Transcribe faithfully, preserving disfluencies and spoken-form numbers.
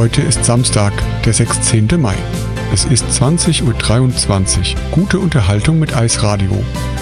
Heute ist Samstag, der sechzehnten Mai. Es ist zwanzig Uhr dreiundzwanzig. Gute Unterhaltung mit Eisradio.